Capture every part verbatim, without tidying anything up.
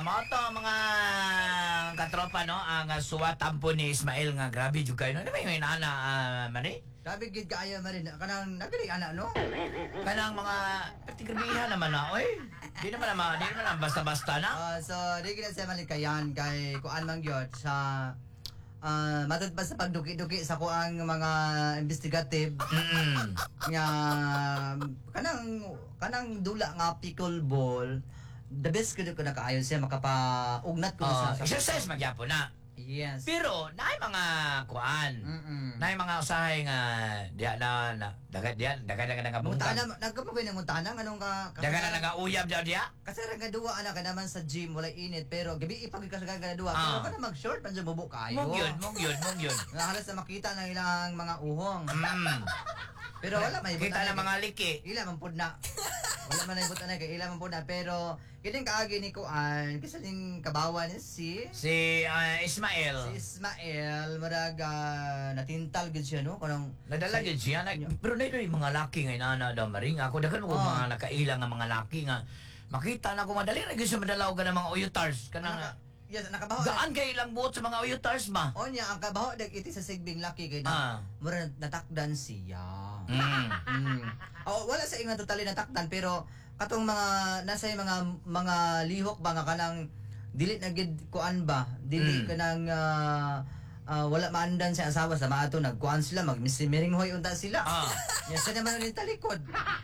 mao to mga katropa no, ang uh, suwa tampo ni Ismael nga grabe jud kayo no. May may nana uh, mani. Grabe gid kaayo man rin kanang nagdili ana no. Kanang mga tigrabihan naman na oy. Di naman naman, di naman basta-basta na. Uh, so di gid sa malikayan kay kuan man gyud sa uh, matod pa sa pagduki-duki sa kuang mga investigative Mm. nga kanang kanang dula nga pickleball the best gud ko na kaayo siya makapaugnat ko Oh, sa exercise magyapon na. yes. Pero naay mga kuan. Mm-mm. Naay mga usahay nga diya na, na dagat diya dagat dagat nga bungkag. Mutana nagkapabay ng mutana anong ka Dagat na nga uyab diya diya. kasi ra nga duwa ana ka naman sa gym wala init pero gabi ipagid ka sa ka duwa Ah. pero kana mag short man sa bubo kaayo. Mong yun, mong yun, mong yun. Nga halos na makita ng ilang mga uhong. Mm. Pero wala may Kita na mga liki. ila man pud na. Wala man ay butan na kay ila man pud na pero kining kaagi ni kuan kasi ning kabawan ni si Si uh, Ismael. si Ismael maraga natintal gid siya no kanang Nadala gid siya na, pero na yung mga laki nga inana daw maring ako daghan ko Oh. mga nakailang nga mga laki nga makita na ko madali ra gyud siya madalaw ka ng mga uyutars kanang Naka- yes nakabaho gaan kay ilang buot sa mga uyutars ba. Onya ang kabaho dag iti sa sigbing laki kay Ah. na mura natakdan siya. Mm. Mm. Oh, wala sa ingon totally natakdan pero katong mga nasa yung mga mga lihok ba nga kanang dili na gid kuan ba dili Mm. kanang ah, ah, wala maandan sa asawa sa maato nagkuan sila magmisimiring hoy unta sila. Ah. Yes sa naman rin talikod.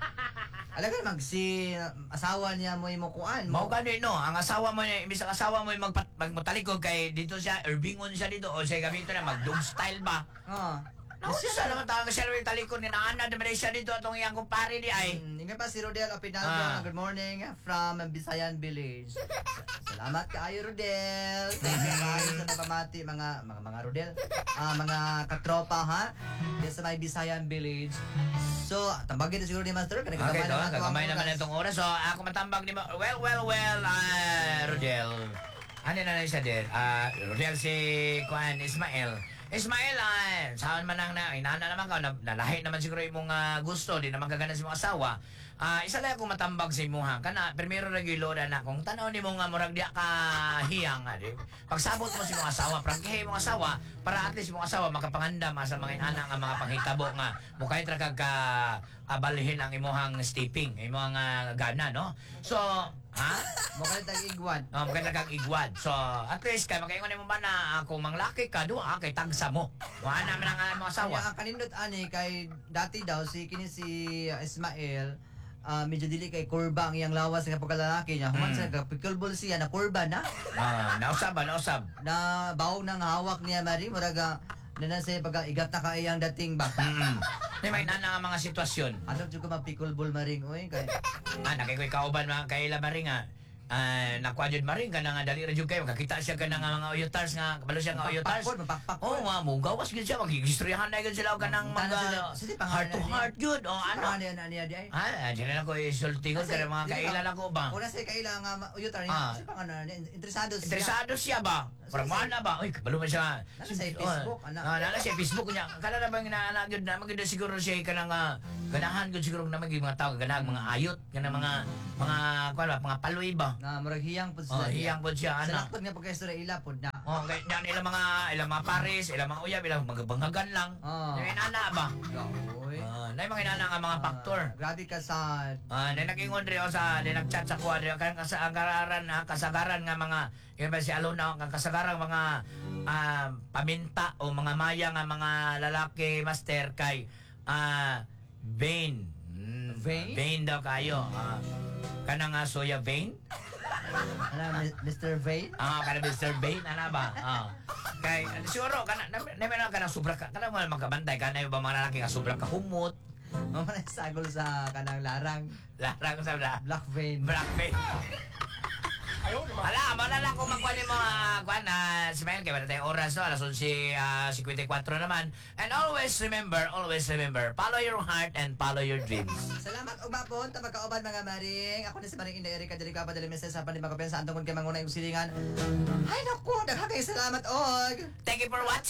Alaga mag si asawa niya mo imo kuan Mao gani no, ang asawa mo ni imbis ang asawa mo yung magpat magmatalikod kay dito siya urbingon siya dito o siya gamito na magdog style ba. Oh. No, siya naman tawag siya yung talikod ni naana na siya dito atong iyang kumpare di ay. Mm, Ingat pa si Rodel Opinaldo. Ah. Good morning from Bisayan Village. Salamat kaayo Rodel. Thank you kaayo sa napamati mga mga mga Rodel. Ah, mga katropa ha. Diyan sa may Bisayan Village. So, tambagin na siguro ni Master. Kaya Okay, to, naman kagamay naman itong oras. So, ako matambag ni Ma- Well, well, well, uh, Rodel. Ano na na siya din? Uh, Rodel si Kuan Ismael. Ismael, ah, saan man ang na, inana naman ka, na, nalahi naman siguro yung mga gusto, di naman kagana sa mga asawa. Ah, isa lang akong matambag sa imuha. Kana, primero reguloda na, kung tanaw ni mo nga murag diya ka hiyang, nga, di? Pagsabot mo si mga asawa, prangkihay mong asawa, para at least mong asawa makapangandam sa mga inana nga mga panghitabo nga, mukha itra kag ka abalihin ang imuhang stepping, imuhang uh, gana, no? So, ha? Mukha tag igwan. Oh, maganda kang igwad. So, at least, kay magayon mo ba na kung manglaki ka, doon kay tagsa mo. Wala naman ang uh, mga asawa. Kaya ang kanindot ani kay dati daw si kini si Ismael ah, medyo dili kay kurba ang iyang lawas nga pagkalalaki niya. Human Mm. sa pickleball siya na kurba na. Ah, nausab ba, nausab. Na bawo nang hawak niya mari muraga na sa pag igat na ka iyang dating ba. Mm. May may nana nga mga sitwasyon. Ano jud ko mag pickleball maring oy kay Ah, nakikoy kauban mga kaila maring nga. Ah, nakuha jud maring ka na nga dali ra jud kayo. Kakita siya ka na nga mga uyotars nga, kabalo siya nga uyotars. Pakpakpon, mapakpakpon. Oo nga, mo gawas gid siya, magigistoryahan na gid sila ka ng Tana mga sila- sila pangalan heart to niya. heart jud. O ano? ano yan ano yan di ay. Ah, diyan na ko isultingon ka ng mga kaila na ko ba? Una sa kaila nga ma- uyutar Ah. niya kasi pang ano interesado siya. Interesado siya ba? Parang mahal na ba? Uy, kabalo ba siya? Nasa sa Facebook, anak. Ah, nala siya Facebook niya. Kala na bang inaana gyud na maganda siguro siya kanang uh, ganahan gyud siguro na mga mga tao ganahan mga ayot kanang mga mga kuan ba mga paloy ba? Na murag hiyang pud Oh, hiyang pud siya Sa ana. lakod nga pagka-istorya ila pud na. Oh, kay yan ilang mga ilang mga pares, ilang mga uyab, ilang mga banghagan lang. Oh. Yung inana ba? Oy. Ah, na mga inana nga mga factor. Grabe ka sa Ah, na nagingon rin ako sa na nagchat sa kuha rin kanang kasagaran ha, kasagaran nga mga yun ba si Alona ang kasagaran mga ah, paminta o mga maya nga mga lalaki master kay ah vein. Mm, Vein? Vein daw kayo. Ah, kanang nga soya vein? ano, Mister Vane. Ah, kana Mister Vein ana ba? Ah. Kay ano, siguro kana na na kana sobra ka kana mo magkabantay kana yung ba mga lalaki nga sobra ka humot. Mama na sagol sa kanang larang Larang sa bla. Black Vane. Black vein. Ala, malala ko magkuhan mo uh, kuhan na si Mel kaya wala tayong oras no, alas onse uh, fifty-four naman. And always remember, always remember, follow your heart and follow your dreams. Salamat og mapon ta magkauban mga maring. Ako ni si Maring Inday Erika diri ka pa dali message sa panimagapen sa antong kay manguna yung silingan. Ay naku, daghang kay salamat og. Thank you for watching.